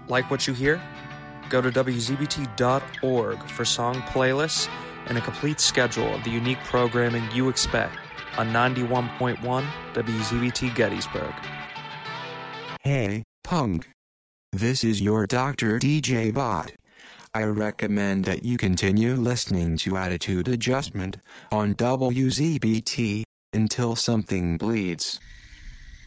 Like what you hear? Go to WZBT.org for song playlists and a complete schedule of the unique programming you expect on 91.1 WZBT Gettysburg. Hey, punk. This is your Dr. DJ Bot. I recommend that you continue listening to Attitude Adjustment on WZBT until something bleeds.